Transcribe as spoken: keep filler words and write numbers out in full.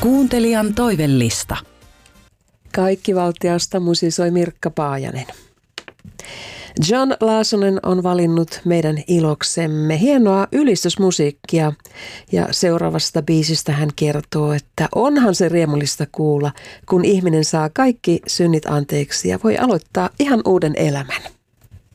Kuuntelijan toivellista. Kaikkivaltiasta musisoi Mirkka Paajanen. John Laasonen on valinnut meidän iloksemme hienoa ylistysmusiikkia ja seuraavasta biisistä hän kertoo, että onhan se riemullista kuulla, kun ihminen saa kaikki synnit anteeksi ja voi aloittaa ihan uuden elämän.